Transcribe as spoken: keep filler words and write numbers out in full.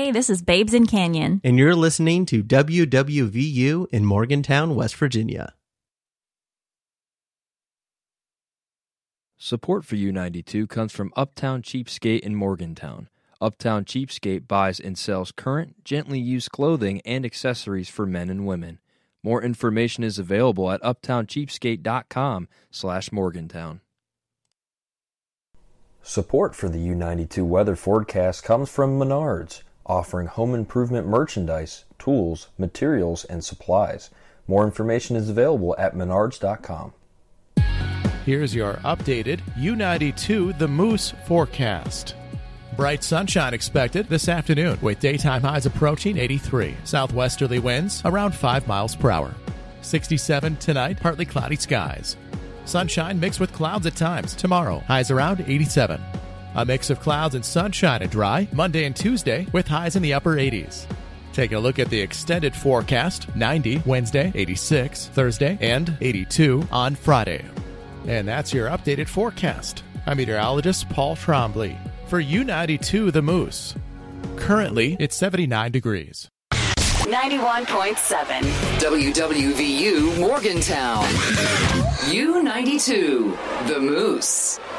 Hey, this is Babes in Canyon. And you're listening to W W V U in Morgantown, West Virginia. Support for U ninety-two comes from Uptown Cheapskate in Morgantown. Uptown Cheapskate buys and sells current, gently used clothing and accessories for men and women. More information is available at uptown cheapskate dot com slash Morgantown. Support for the U ninety-two weather forecast comes from Menards, offering home improvement merchandise, tools, materials, and supplies. More information is available at menards dot com. Here's your updated U ninety-two The Moose forecast. Bright sunshine expected this afternoon with daytime highs approaching eighty-three. Southwesterly winds around five miles per hour. sixty-seven tonight, partly cloudy skies. Sunshine mixed with clouds at times. Tomorrow, highs around eighty-seven. A mix of clouds and sunshine and dry Monday and Tuesday with highs in the upper eighties. Taking a look at the extended forecast, ninety Wednesday, eighty-six Thursday, and eighty-two on Friday. And that's your updated forecast. I'm meteorologist Paul Trombley for U ninety-two The Moose. Currently, it's seventy-nine degrees. ninety-one point seven W W V U Morgantown. U ninety-two The Moose.